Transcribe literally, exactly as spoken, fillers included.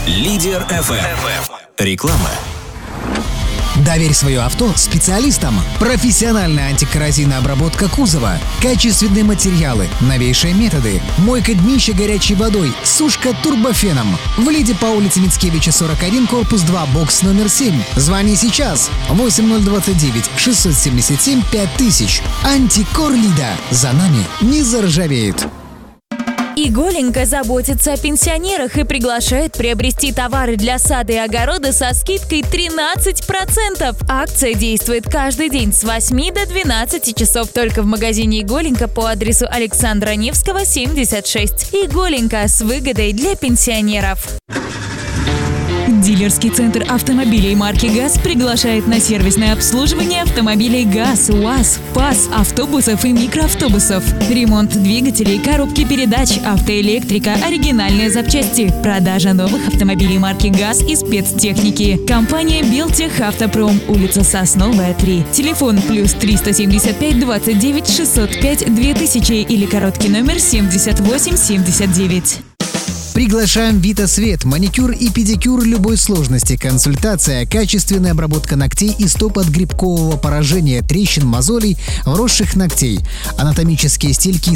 Лидер эф эм. Реклама. Доверь свое авто специалистам. Профессиональная антикоррозийная обработка кузова, качественные материалы, новейшие методы, мойка днища горячей водой, сушка турбофеном. В Лиде по улице Мицкевича, сорок один, корпус два, бокс номер семь. Звони сейчас. восемь ноль двадцать девять шестьсот семьдесят семь пять тысяч. Антикор Лида. За нами не заржавеет. Иголенко заботится о пенсионерах и приглашает приобрести товары для сада и огорода со скидкой тринадцать процентов. Акция действует каждый день с восьми до двенадцати часов только в магазине Иголенко по адресу Александра Невского, семьдесят шесть. Иголенко с выгодой для пенсионеров. Дилерский центр автомобилей марки ГАЗ приглашает на сервисное обслуживание автомобилей ГАЗ, УАЗ, ПАЗ, автобусов и микроавтобусов. Ремонт двигателей, коробки передач, автоэлектрика, оригинальные запчасти. Продажа новых автомобилей марки ГАЗ и спецтехники. Компания Белтех Автопром, улица Сосновая, три. Телефон плюс триста семьдесят пять двадцать девять шестьсот пять две тысячи или короткий номер семьдесят восемь семьдесят девять. Приглашаем Витасвет, маникюр и педикюр любой сложности, консультация, качественная обработка ногтей и стоп от грибкового поражения, трещин, мозолей, вросших ногтей, анатомические стельки